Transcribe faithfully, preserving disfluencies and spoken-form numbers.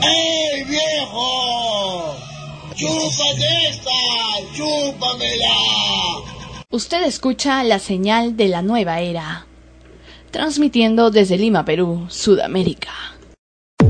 ¡Ey, viejo! ¡Chúpate esta! ¡Chúpamela! Usted escucha la señal de la nueva era, transmitiendo desde Lima, Perú, Sudamérica.